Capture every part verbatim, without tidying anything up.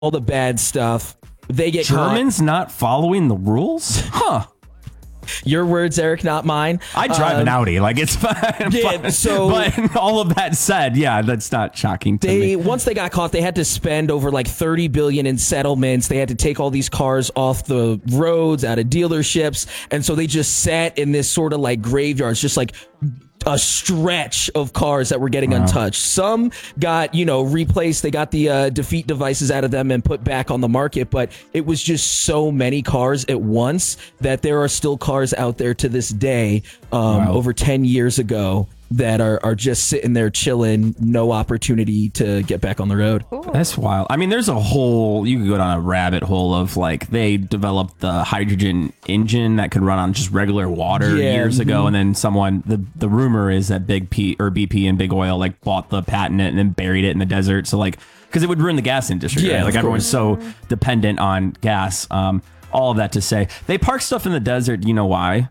all the bad stuff. They get Germans caught. not following the rules? Huh. Your words, Eric, not mine. I drive um, an Audi, like it's fine. Yeah, but, so but all of that said, yeah, that's not shocking to they me. once they got caught, they had to spend over like thirty billion in settlements. They had to take all these cars off the roads, out of dealerships, and so they just sat in this sort of like graveyards, just like a stretch of cars that were getting Wow. untouched. Some got, you know, replaced. They got the uh, defeat devices out of them and put back on the market. But it was just so many cars at once that there are still cars out there to this day, um, Wow. over ten years ago, that are, are just sitting there chilling, no opportunity to get back on the road. That's wild. I mean, there's a whole, you could go down a rabbit hole of like, they developed the hydrogen engine that could run on just regular water Yeah, years ago. mhm. And then someone, the, the rumor is that Big P or B P and Big Oil like bought the patent and then buried it in the desert. So like, because it would ruin the gas industry, Yeah, right? Like of everyone's so dependent on gas. Um, all of that to say, they park stuff in the desert. You know why?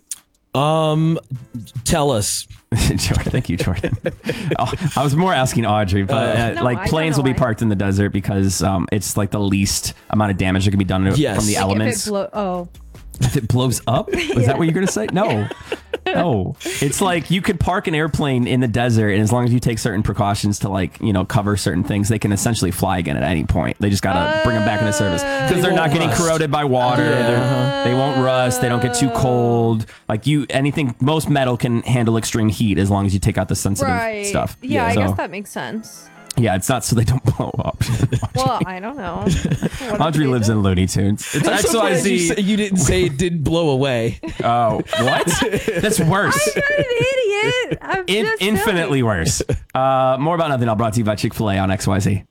Um, tell us. Jordan, thank you, Jordan. Oh, I was more asking Audrey, but uh, No, I like don't planes know will be why. parked in the desert because um, it's like the least amount of damage that can be done Yes. from the Like if it elements. If it blow- oh, If it blows up, is that what you're gonna say? No, no. It's like you could park an airplane in the desert, and as long as you take certain precautions to like you know cover certain things, they can essentially fly again at any point. They just gotta bring them back into service because They they're not won't getting rust. corroded by water. Yeah. They're- Uh-huh. They won't rust. They don't get too cold. Like you, anything. Most metal can handle extreme heat as long as you take out the sensitive right. stuff. Yeah, I So- guess that makes sense. Yeah, it's not so they don't blow up. Well, I don't know. What Audrey if lives they in Looney Tunes. It's I'm X so Y glad you, Z. sa- you didn't say it didn't blow away. Oh, what? That's worse. I'm not an idiot. I'm In- just infinitely silly. worse. Uh, more about nothing. I'll brought to you by Chick-fil-A on X Y Z.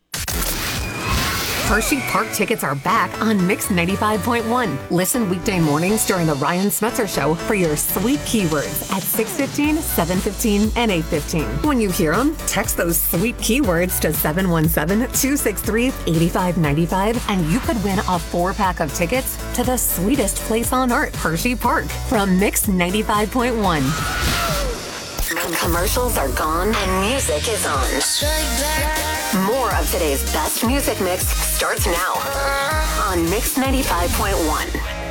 Hershey Park tickets are back on Mix ninety-five point one. Listen weekday mornings during the Ryan Smetzer Show for your sweet keywords at six fifteen, seven fifteen, and eight fifteen. When you hear them, text those sweet keywords to seven one seven, two six three, eight five nine five and you could win a four-pack of tickets to the sweetest place on earth, Hershey Park, from Mix ninety-five point one. Commercials are gone and music is on. More of today's best music mix starts now on Mix ninety-five point one.